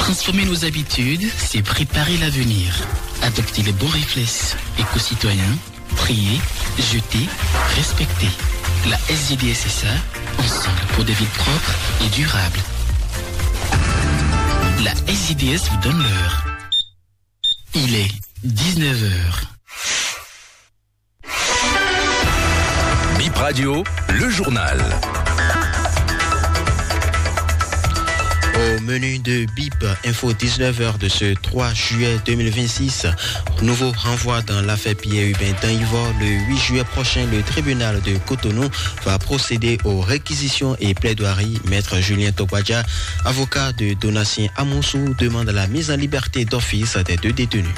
Transformer nos habitudes, c'est préparer l'avenir. Adopter les bons réflexes éco-citoyens, trier, jeter, respecter. La SGDSSA, ensemble pour des villes propres et durables. La SGDS vous donne l'heure. Il est 19h. Bip Radio, le journal. Au menu de BIP Info 19h de ce 3 juillet 2026, nouveau renvoi dans l'affaire Pierre-Hubin Danivor. Le 8 juillet prochain, le tribunal de Cotonou va procéder aux réquisitions et plaidoiries. Maître Julien Tokwadja, avocat de Donatien Amoussou, demande la mise en liberté d'office des deux détenus.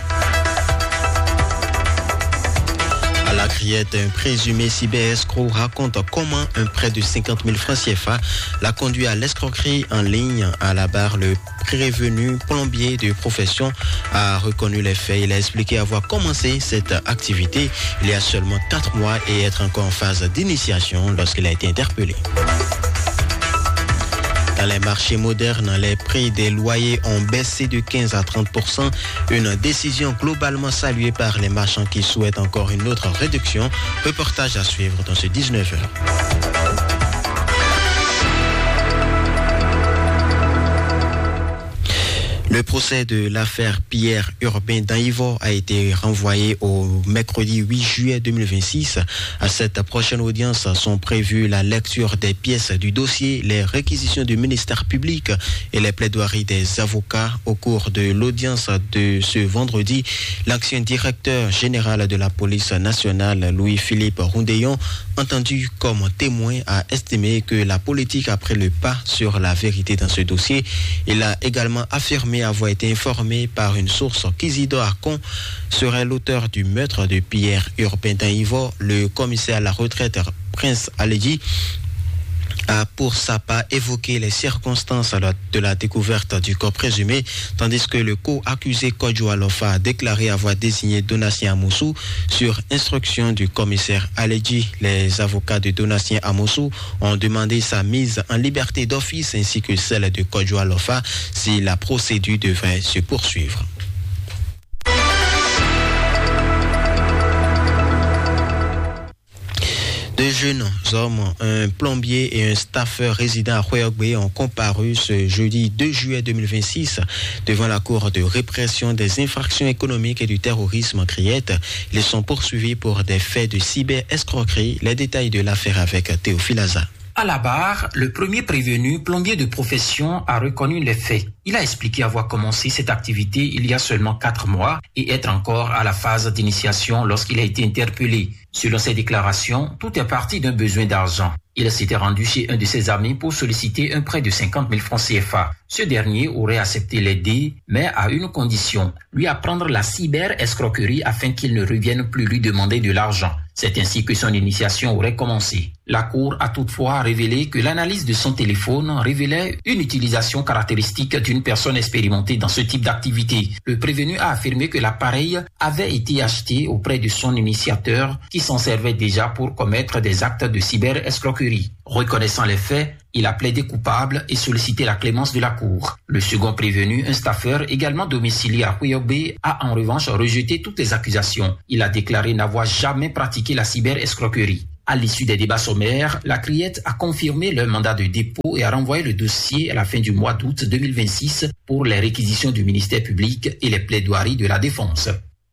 À la Criette, un présumé cyber-escroc raconte comment un prêt de 50 000 francs CFA l'a conduit à l'escroquerie en ligne. À la barre, le prévenu plombier de profession a reconnu les faits. Il a expliqué avoir commencé cette activité il y a seulement 4 mois et être encore en phase d'initiation lorsqu'il a été interpellé. Dans les marchés modernes, les prix des loyers ont baissé de 15 à 30%. Une décision globalement saluée par les marchands qui souhaitent encore une autre réduction. Reportage à suivre dans ce 19h. Le procès de l'affaire Pierre-Hubin Danivor a été renvoyé au mercredi 8 juillet 2026. À cette prochaine audience sont prévues la lecture des pièces du dossier, les réquisitions du ministère public et les plaidoiries des avocats. Au cours de l'audience de ce vendredi, l'ancien directeur général de la police nationale, Louis-Philippe Roundéon, entendu comme témoin, a estimé que la politique a pris le pas sur la vérité dans ce dossier. Il a également affirmé avoir été informé par une source qu'Isidore Akon serait l'auteur du meurtre de Pierre-Hubin Danivor. Le commissaire à la retraite, Prince Aledji, a pour sa part évoqué les circonstances de la découverte du corps présumé, tandis que le co-accusé Kodjo Alofa a déclaré avoir désigné Donatien Amoussou sur instruction du commissaire Aledji. Les avocats de Donatien Amoussou ont demandé sa mise en liberté d'office ainsi que celle de Kodjo Alofa si la procédure devrait se poursuivre. Deux jeunes hommes, un plombier et un staffeur résident à Houéogbe ont comparu ce jeudi 2 juillet 2026 devant la Cour de répression des infractions économiques et du terrorisme Criette. Ils sont poursuivis pour des faits de cyber-escroquerie. Les détails de l'affaire avec Théophile Aza. À la barre, le premier prévenu, plombier de profession, a reconnu les faits. Il a expliqué avoir commencé cette activité il y a seulement 4 mois et être encore à la phase d'initiation lorsqu'il a été interpellé. Selon ses déclarations, tout est parti d'un besoin d'argent. Il s'était rendu chez un de ses amis pour solliciter un prêt de 50 000 francs CFA. Ce dernier aurait accepté l'aider, mais à une condition, lui apprendre la cyber-escroquerie afin qu'il ne revienne plus lui demander de l'argent. C'est ainsi que son initiation aurait commencé. La Cour a toutefois révélé que l'analyse de son téléphone révélait une utilisation caractéristique d'une personne expérimentée dans ce type d'activité. Le prévenu a affirmé que l'appareil avait été acheté auprès de son initiateur qui s'en servait déjà pour commettre des actes de cyber-escroquerie. Reconnaissant les faits, il a plaidé coupable et sollicité la clémence de la Cour. Le second prévenu, un staffeur également domicilié à Houéogbe, a en revanche rejeté toutes les accusations. Il a déclaré n'avoir jamais pratiqué la cyber-escroquerie. À l'issue des débats sommaires, la Criette a confirmé leur mandat de dépôt et a renvoyé le dossier à la fin du mois d'août 2026 pour les réquisitions du ministère public et les plaidoiries de la défense.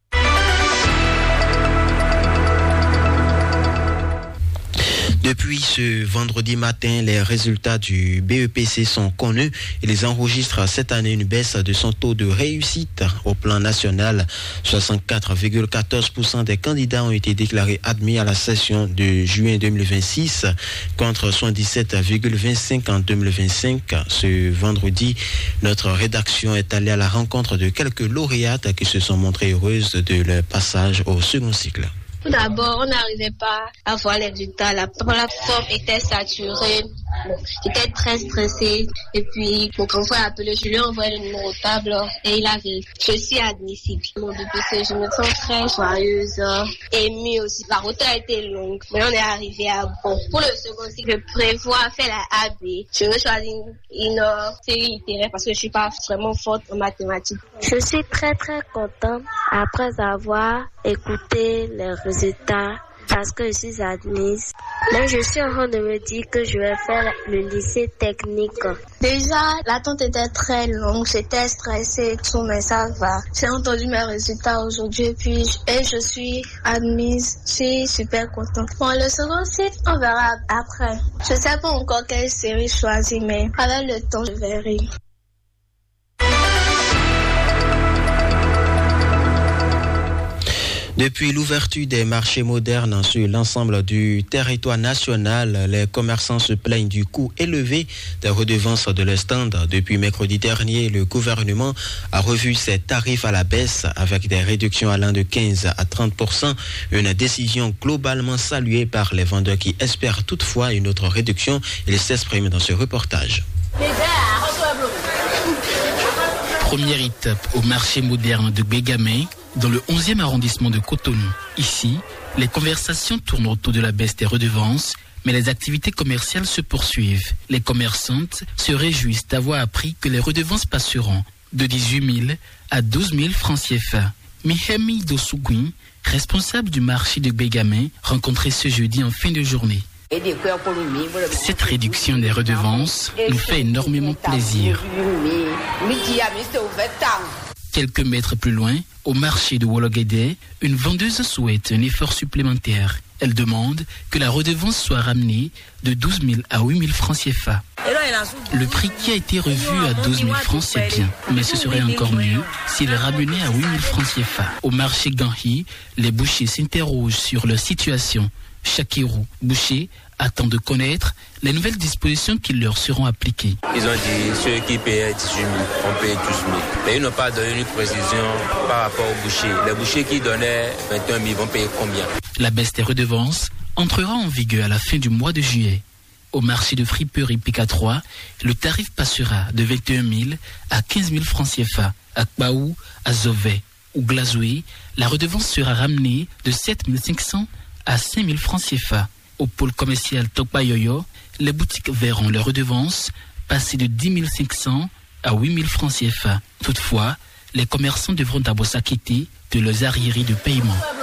Depuis ce vendredi matin, les résultats du BEPC sont connus. Ils enregistrent cette année une baisse de son taux de réussite. Au plan national, 64,14% des candidats ont été déclarés admis à la session de juin 2026 contre 77,25% en 2025. Ce vendredi, notre rédaction est allée à la rencontre de quelques lauréates qui se sont montrées heureuses de leur passage au second cycle. Tout d'abord, on n'arrivait pas à voir les résultats. La plateforme était saturée. Bon, j'étais très stressée. Et puis, mon grand frère a appelé, je lui ai envoyé le numéro de table et il a vérifié. Je suis admissible. Mon DPC, je me sens très joyeuse, émue aussi. La route a été longue, mais on est arrivé à bon. Pour le second cycle, je prévois faire la AB. Je veux choisir une série littéraire parce que je suis pas vraiment forte en mathématiques. Je suis très très contente après avoir écouté les résultats parce que je suis admise. Mais je suis en train de me dire que je vais faire le lycée technique. Déjà, l'attente était très longue, j'étais stressée et tout, mais ça va. J'ai entendu mes résultats aujourd'hui et je suis admise. Je suis super contente. Bon, le second cycle, on verra après. Je sais pas encore quelle série choisir, mais avec le temps, je verrai. Depuis l'ouverture des marchés modernes sur l'ensemble du territoire national, les commerçants se plaignent du coût élevé des redevances de leurs stands. Depuis mercredi dernier, le gouvernement a revu ses tarifs à la baisse avec des réductions allant de 15 à 30%. Une décision globalement saluée par les vendeurs qui espèrent toutefois une autre réduction. Ils s'expriment dans ce reportage. Première étape au marché moderne de Bégamé, dans le 11e arrondissement de Cotonou. Ici, les conversations tournent autour de la baisse des redevances, mais les activités commerciales se poursuivent. Les commerçantes se réjouissent d'avoir appris que les redevances passeront de 18 000 à 12 000 francs CFA. Mihemi Dosugui, responsable du marché de Bégamé, rencontré ce jeudi en fin de journée. Cette réduction des redevances nous fait énormément plaisir. Quelques mètres plus loin, au marché de Wologede, une vendeuse souhaite un effort supplémentaire. Elle demande que la redevance soit ramenée de 12 000 à 8 000 francs CFA. Le prix qui a été revu à 12 000 francs, c'est bien, mais ce serait encore mieux s'il ramenait à 8 000 francs CFA. Au marché Ganhi, les bouchers s'interrogent sur leur situation. Chakirou, boucher, attend de connaître les nouvelles dispositions qui leur seront appliquées. Ils ont dit ceux qui payaient 18 000, on paye 12 000. Mais ils n'ont pas donné une précision par rapport aux bouchers. Les bouchers qui donnaient 21 000 vont payer combien? La baisse des redevances entrera en vigueur à la fin du mois de juillet. Au marché de friperie PK3, le tarif passera de 21 000 à 15 000 francs CFA. À Kbaou, à Zové ou Glazoué, la redevance sera ramenée de 7 500 à 5 000 francs CFA. Au pôle commercial Tokbayoyo, les boutiques verront leurs redevances passer de 10 500 à 8 000 francs CFA. Toutefois, les commerçants devront d'abord s'acquitter de leurs arriérés de paiement.